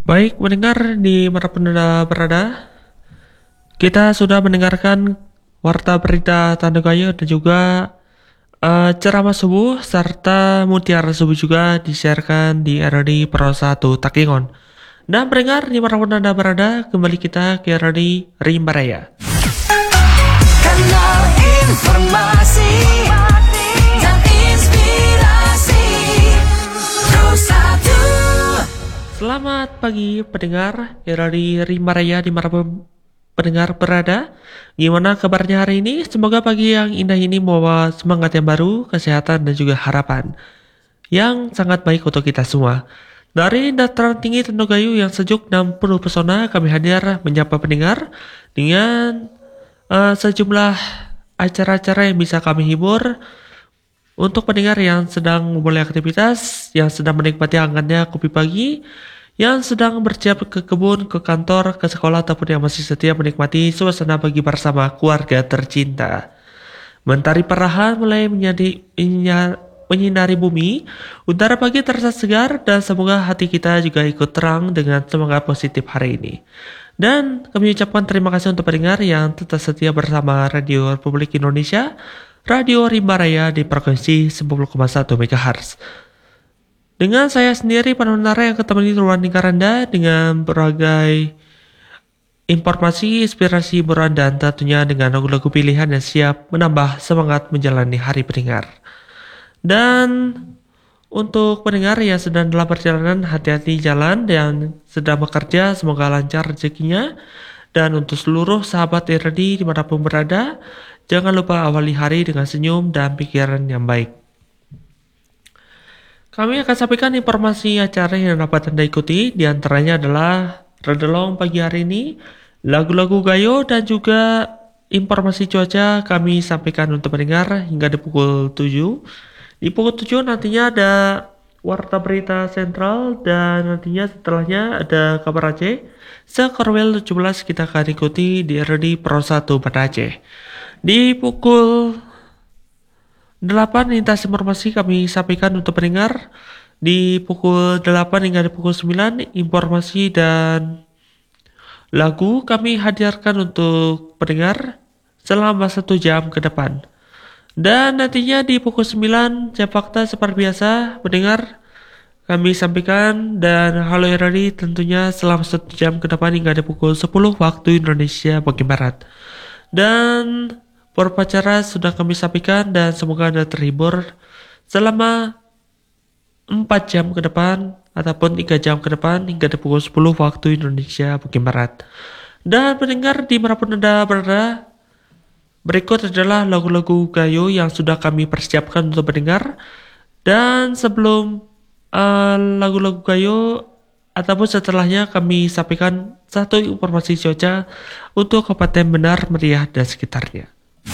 Baik, mendengar di manapun Anda berada, kita sudah mendengarkan warta berita Tanda Gayo dan juga ceramah subuh serta mutiara subuh juga disiarkan di RRI Pro 1 Takingon. Dan mendengar di manapun Anda berada, kembali kita ke RRI Rimba Raya. Kanal informasi dan inspirasi Pro 1. Selamat pagi pendengar RRI Rimba Raya dimanapun pendengar berada. Gimana kabarnya hari ini? Semoga pagi yang indah ini membawa semangat yang baru, kesehatan dan juga harapan yang sangat baik untuk kita semua. Dari dataran tinggi Tanda Gayo yang sejuk dan penuh pesona, kami hadir menyapa pendengar dengan sejumlah acara-acara yang bisa kami hibur untuk pendengar yang sedang memulai aktivitas, yang sedang menikmati hangatnya kopi pagi, yang sedang bersiap ke kebun, ke kantor, ke sekolah, ataupun yang masih setia menikmati suasana pagi bersama keluarga tercinta. Mentari perlahan mulai menyinari bumi, udara pagi terasa segar, dan semoga hati kita juga ikut terang dengan semangat positif hari ini. Dan kami ucapkan terima kasih untuk pendengar yang tetap setia bersama Radio Republik Indonesia, Radio Rimba Raya di frekuensi 10,1 MHz. Dengan saya sendiri, Panunara yang ketemani ruang lingkar Anda dengan berbagai informasi, inspirasi, hiburan, dan tentunya dengan lagu-lagu pilihan yang siap menambah semangat menjalani hari pendengar. Dan untuk pendengar yang sedang dalam perjalanan, hati-hati jalan dan sedang bekerja, semoga lancar rezekinya. Dan untuk seluruh sahabat RRI dimanapun berada, jangan lupa awali hari dengan senyum dan pikiran yang baik. Kami akan sampaikan informasi acara yang dapat Anda ikuti, diantaranya adalah Redelong pagi hari ini, lagu-lagu gayo, dan juga informasi cuaca kami sampaikan untuk pendengar hingga di pukul 7. Di pukul 7 nantinya ada warta berita sentral dan nantinya setelahnya ada kabar Aceh. Sekorwel 17 kita akan ikuti di RRI Pro 1 pada Aceh. Di pukul 8 lintas informasi kami sampaikan untuk pendengar. Di pukul 8 hingga di pukul 9 informasi dan lagu kami hadirkan untuk pendengar selama 1 jam ke depan. Dan nantinya di pukul 9 jam fakta seperti biasa pendengar kami sampaikan, dan halo RRI tentunya selama 1 jam ke depan hingga di pukul 10 waktu Indonesia bagian Barat. Dan beberapa acara sudah kami sampaikan dan semoga Anda terhibur selama 4 jam ke depan ataupun 3 jam ke depan hingga di pukul 10 waktu Indonesia bagian Barat. Dan pendengar dimanapun Anda berada, berikut adalah lagu-lagu gayo yang sudah kami persiapkan untuk pendengar. Dan sebelum lagu-lagu gayo ataupun setelahnya kami sampaikan satu informasi cuaca untuk Kabupaten Benar, Meriah dan sekitarnya.